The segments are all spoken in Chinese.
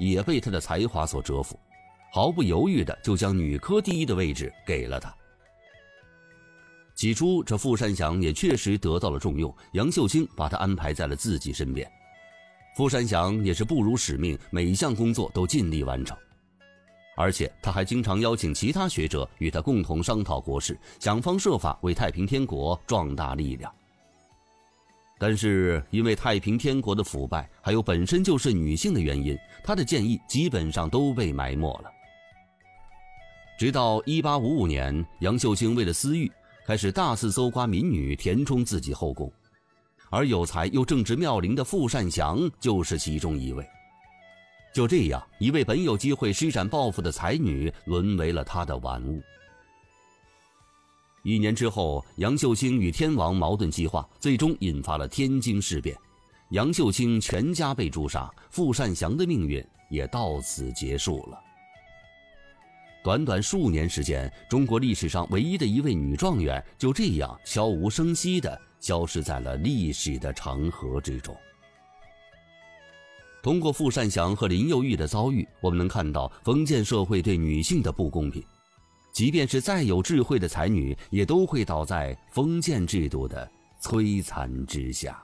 也被她的才华所折服，毫不犹豫地就将女科第一的位置给了她。起初这傅善祥也确实得到了重用，杨秀清把他安排在了自己身边。傅善祥也是不辱使命，每项工作都尽力完成。而且他还经常邀请其他学者与他共同商讨国事，想方设法为太平天国壮大力量。但是因为太平天国的腐败，还有本身就是女性的原因，他的建议基本上都被埋没了。直到1855年，杨秀清为了私欲，开始大肆搜刮民女，填充自己后宫，而有才又正值妙龄的傅善祥就是其中一位。就这样，一位本有机会施展抱负的才女沦为了他的玩物。1年之后，杨秀清与天王矛盾激化，最终引发了天津事变，杨秀清全家被诛杀，傅善祥的命运也到此结束了。短短数年时间，中国历史上唯一的一位女状元就这样悄无声息地消失在了历史的长河之中。通过傅善祥和林幼玉的遭遇，我们能看到封建社会对女性的不公平，即便是再有智慧的才女，也都会倒在封建制度的摧残之下。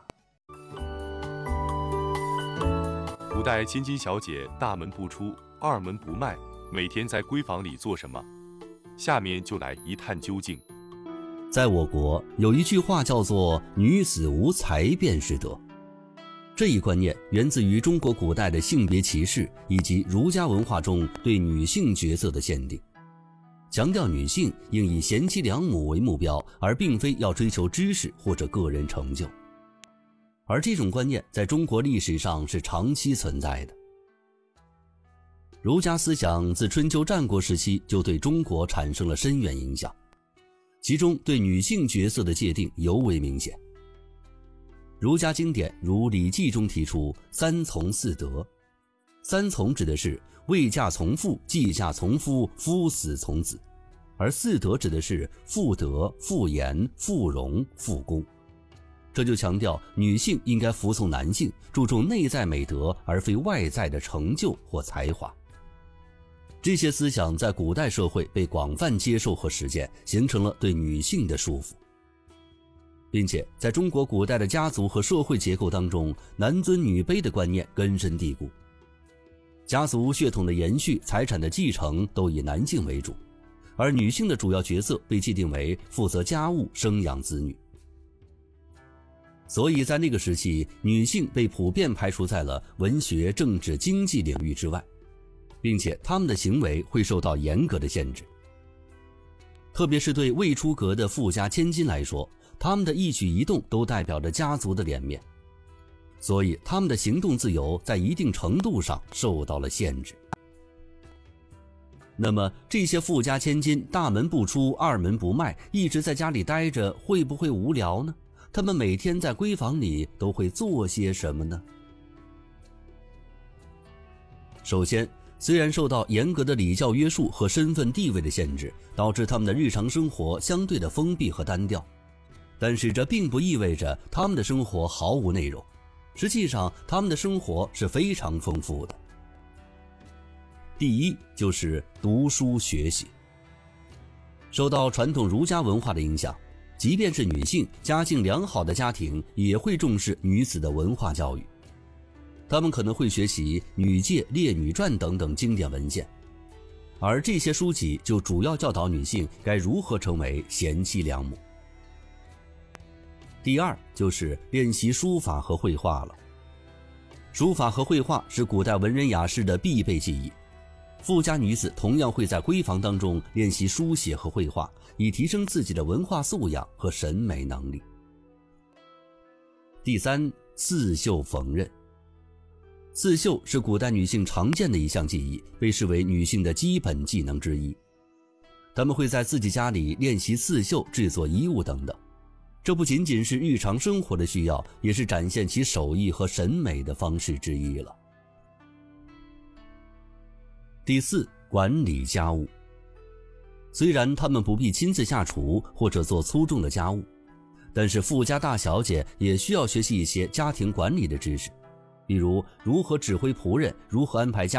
古代千金小姐大门不出，二门不迈，每天在闺房里做什么？下面就来一探究竟。 在我国有一句话叫做“女子无才便是德”，这一观念源自于中国古代的性别歧视以及儒家文化中对女性角色的限定，强调女性应以贤妻良母为目标，而并非要追求知识或者个人成就。而这种观念在中国历史上是长期存在的。儒家思想自春秋战国时期就对中国产生了深远影响，其中对女性角色的界定尤为明显。儒家经典如《礼记》中提出三从四德，三从指的是未嫁从父，继嫁从夫，夫死从子，而四德指的是妇德、妇言、妇容、妇功。这就强调女性应该服从男性，注重内在美德，而非外在的成就或才华。这些思想在古代社会被广泛接受和实践，形成了对女性的束缚，并且在中国古代的家族和社会结构当中，男尊女卑的观念根深蒂固，家族血统的延续、财产的继承都以男性为主，而女性的主要角色被界定为负责家务、生养子女。所以在那个时期，女性被普遍排除在了文学、政治、经济领域之外，并且她们的行为会受到严格的限制。特别是对未出阁的富家千金来说，她们的一举一动都代表着家族的脸面，所以她们的行动自由在一定程度上受到了限制。那么这些富家千金大门不出，二门不迈，一直在家里待着，会不会无聊呢？他们每天在闺房里都会做些什么呢？首先，虽然受到严格的礼教约束和身份地位的限制，导致他们的日常生活相对的封闭和单调，但是这并不意味着他们的生活毫无内容，实际上他们的生活是非常丰富的。第一，就是读书学习。受到传统儒家文化的影响，即便是女性家境良好的家庭也会重视女子的文化教育，他们可能会学习《女诫》《列女传》等等经典文献，而这些书籍就主要教导女性该如何成为贤妻良母。第二，就是练习书法和绘画了。书法和绘画是古代文人雅士的必备技艺，富家女子同样会在闺房当中练习书写和绘画，以提升自己的文化素养和审美能力。第三，刺绣缝纫。刺绣是古代女性常见的一项技艺，被视为女性的基本技能之一。她们会在自己家里练习刺绣、制作衣物等等，这不仅仅是日常生活的需要，也是展现其手艺和审美的方式之一了。第四，管理家务。虽然她们不必亲自下厨或者做粗重的家务，但是富家大小姐也需要学习一些家庭管理的知识，比如如何指挥仆人，如何安排家